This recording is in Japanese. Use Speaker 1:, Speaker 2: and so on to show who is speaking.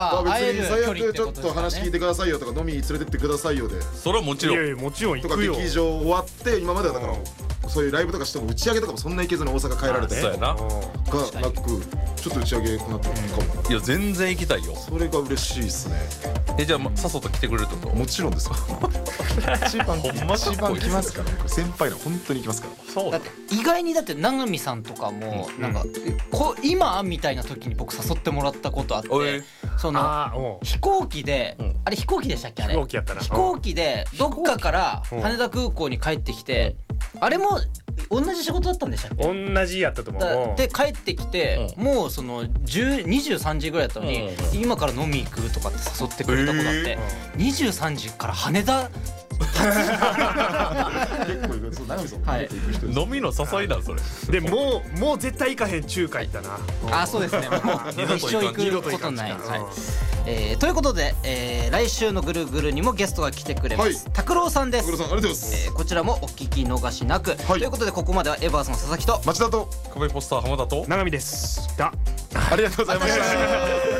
Speaker 1: 別
Speaker 2: 会える
Speaker 1: に最
Speaker 2: 距離っ
Speaker 1: 悪ちょっと
Speaker 2: てことですかね。
Speaker 1: 話聞いてくださいよとか飲みに連れてってくださいよで
Speaker 3: それはもちろん。
Speaker 4: いやいやもちろん
Speaker 1: とか
Speaker 4: 行くよ。
Speaker 1: 劇場終わって今まではだからそういうライブとかしても打ち上げとかもそんな行けずに大阪帰られてが
Speaker 3: そうやな。
Speaker 1: なくちょっと打ち上げこなってるかも
Speaker 3: いや全然行きたいよ。
Speaker 1: それが嬉しいっすね
Speaker 3: じゃあ誘って来てくれるってこと？
Speaker 1: もちろんですよ一番
Speaker 3: ほんまかっこいい
Speaker 1: 一番来ますから僕先輩の本当に来ますから
Speaker 3: そう
Speaker 2: だって意外にだって永見さんとかもなんか今みたいな時に僕誘ってもらったことあって、その
Speaker 4: ああ
Speaker 2: 飛行機で、あれ飛行機でしたっけあれ？
Speaker 4: 飛行機やったな。
Speaker 2: 飛行機でどっかから羽田空港に帰ってきて、あれも同じ仕事だったんでしたっけ？
Speaker 4: 同じやったと思う。
Speaker 2: で帰ってきて、もうその23時ぐらいだったのに、今から飲み行くとかって誘ってくれたことあって、23時から羽田
Speaker 1: 結構行くそう長見さんも
Speaker 2: はい
Speaker 1: 結構行く人です
Speaker 3: 飲みの誘いなんそれ。
Speaker 4: でもう絶対行かへん中華行ったな。
Speaker 2: あ、そうですね。もう一生行くことない。
Speaker 4: 二度と行かん
Speaker 2: はい。ということで、来週のぐるぐるにもゲストが来てくれます。
Speaker 1: はい
Speaker 2: 拓郎さんです。
Speaker 1: 小倉さんありがとうございます
Speaker 2: こちらもお聞き逃しなく。ということでここまではエバースの佐々木と
Speaker 1: 町田と
Speaker 3: 壁ポスター浜田と
Speaker 4: 永見です。
Speaker 1: ありがとうございました